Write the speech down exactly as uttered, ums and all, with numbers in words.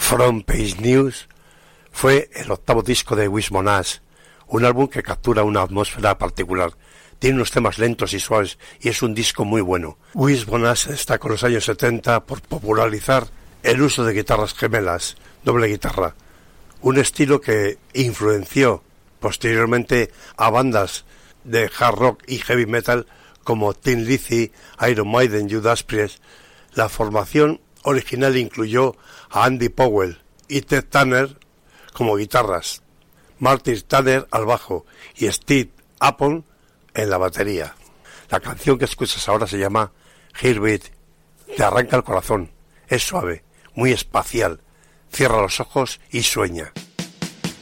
Front Page News fue el octavo disco de Wishbone Ash, un álbum que captura una atmósfera particular. Tiene unos temas lentos y suaves y es un disco muy bueno. Wishbone Ash está con los años setenta por popularizar el uso de guitarras gemelas, doble guitarra, un estilo que influenció posteriormente a bandas de hard rock y heavy metal como Thin Lizzy, Iron Maiden, Judas Priest. La formación original incluyó a Andy Powell y Ted Turner como guitarras, Martin Turner al bajo y Steve Appon en la batería. La canción que escuchas ahora se llama Heartbeat. Te arranca el corazón, es suave, muy espacial. Cierra los ojos y sueña.